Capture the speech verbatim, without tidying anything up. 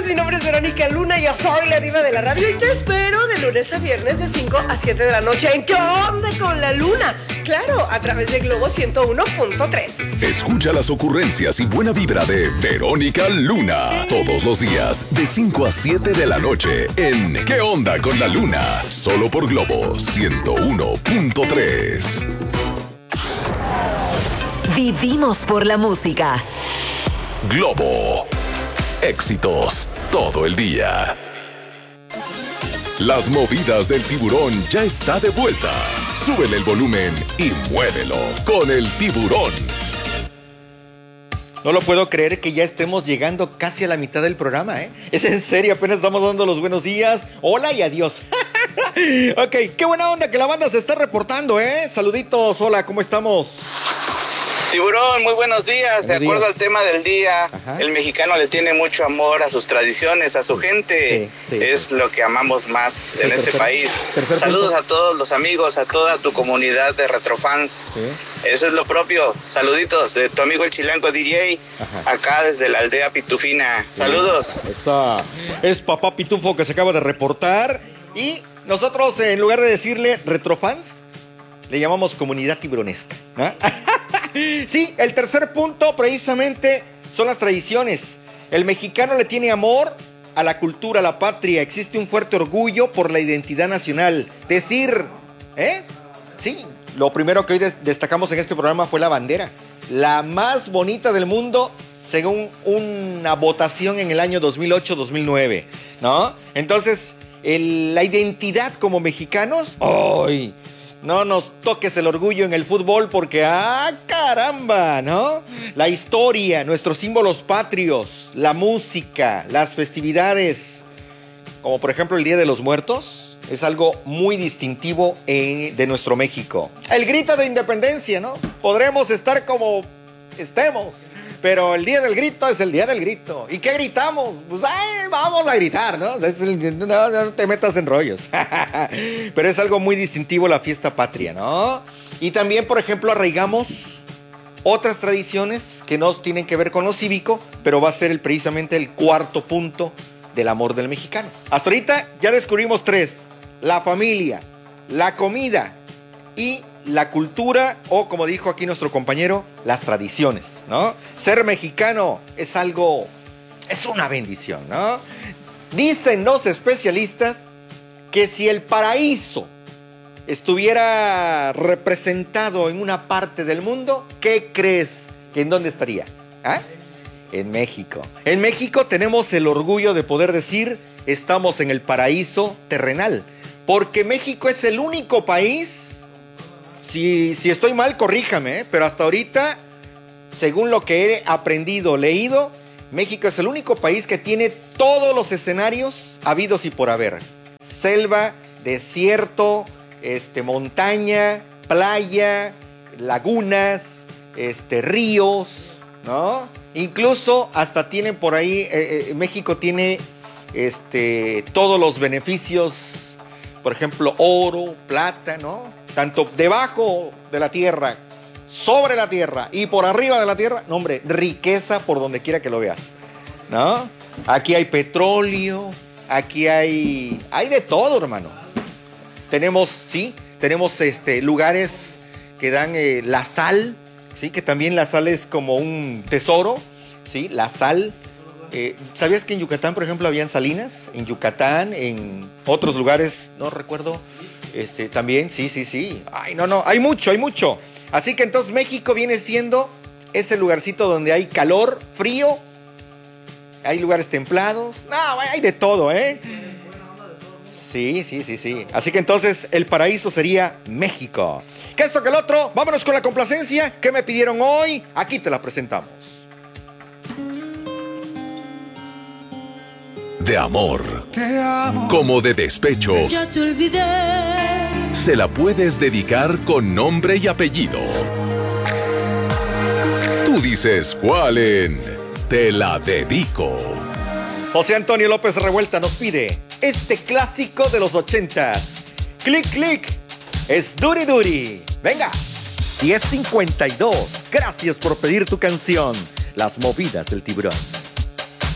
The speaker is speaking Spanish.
días, mi nombre es Verónica Luna, yo soy la diva de la radio y te espero de lunes a viernes de cinco a siete de la noche en ¿Qué onda con la Luna? Claro, a través de Globo ciento uno punto tres. Escucha las ocurrencias y buena vibra de Verónica Luna todos los días de cinco a siete de la noche en ¿Qué onda con la Luna? Solo por Globo ciento uno punto tres. Vivimos por la música. Globo. Éxitos todo el día. Las movidas del tiburón ya está de vuelta. Súbele el volumen y muévelo con el tiburón. No lo puedo creer que ya estemos llegando casi a la mitad del programa, ¿eh? Es en serio, apenas estamos dando los buenos días. Hola y adiós. Ok, qué buena onda que la banda se está reportando, ¿eh? Saluditos, hola, ¿cómo estamos? Tiburón, muy buenos días. Buenos de acuerdo días. al tema del día, Ajá. el mexicano le tiene mucho amor a sus tradiciones, a su gente. Sí, sí. Es lo que amamos más Sí, en tercer- este país. tercer Saludos punto. a todos los amigos, a toda tu comunidad de retrofans. Sí. Eso es lo propio. Saluditos de tu amigo el Chilango D J, Ajá. acá desde la aldea Pitufina. Saludos. Esa es Papá Pitufo que se acaba de reportar. Y nosotros, en lugar de decirle retrofans, le llamamos comunidad tiburonesca, ¿no? Sí, el tercer punto precisamente son las tradiciones. El mexicano le tiene amor a la cultura, a la patria. Existe un fuerte orgullo por la identidad nacional. Decir, ¿eh? Sí, lo primero que hoy des- destacamos en este programa fue la bandera. La más bonita del mundo según una votación en el año dos mil ocho dos mil nueve, ¿no? Entonces, el- la identidad como mexicanos, ¡ay! No nos toques el orgullo en el fútbol porque, ¡ah, caramba!, ¿no? La historia, nuestros símbolos patrios, la música, las festividades, como por ejemplo el Día de los Muertos, es algo muy distintivo en- de nuestro México. El grito de independencia, ¿no? Podremos estar como estemos, pero el día del grito es el día del grito. ¿Y qué gritamos? Pues ay, vamos a gritar, ¿no? Es el- no, no te metas en rollos. Pero es algo muy distintivo la fiesta patria, ¿no? Y también, por ejemplo, arraigamos otras tradiciones que no tienen que ver con lo cívico, pero va a ser el, precisamente el cuarto punto del amor del mexicano. Hasta ahorita ya descubrimos tres: la familia, la comida y la cultura, o como dijo aquí nuestro compañero, las tradiciones, ¿no? Ser mexicano es algo, es una bendición, ¿no? Dicen los especialistas que si el paraíso estuviera representado en una parte del mundo, ¿qué crees que en dónde estaría? ¿Ah? En México. En México tenemos el orgullo de poder decir, estamos en el paraíso terrenal, porque México es el único país. Si, si estoy mal, corríjame, ¿eh? Pero hasta ahorita, según lo que he aprendido, leído, México es el único país que tiene todos los escenarios habidos y por haber. Selva, desierto, este, montaña, playa, lagunas, este, ríos, ¿no? Incluso hasta tienen por ahí, eh, eh, México tiene este, todos los beneficios, por ejemplo, oro, plata, ¿no? Tanto debajo de la tierra, sobre la tierra y por arriba de la tierra. No, hombre, riqueza por donde quiera que lo veas, ¿no? Aquí hay petróleo, aquí hay... Hay de todo, hermano. Tenemos, sí, tenemos este, lugares que dan eh, la sal, ¿sí? Que también la sal es como un tesoro, ¿sí? La sal. Eh, ¿Sabías que en Yucatán, por ejemplo, habían salinas? En Yucatán, en otros lugares, no recuerdo... Este, también, sí, sí, sí. Ay, no, no, hay mucho, hay mucho. Así que entonces México viene siendo ese lugarcito donde hay calor, frío, hay lugares templados. No, hay de todo, ¿eh? Sí, sí, sí, sí. Así que entonces el paraíso sería México. ¿Qué esto que el otro? Vámonos con la complacencia. ¿Qué me pidieron hoy? Aquí te la presentamos. De amor, Te amo. como de despecho, Ya te olvidé. se la puedes dedicar con nombre y apellido. Tú dices cuál en Te la dedico. José Antonio López Revuelta nos pide este clásico de los ochentas. Click, click. Es Duri Duri. Venga. diez cincuenta y dos. Gracias por pedir tu canción. Las movidas del tiburón.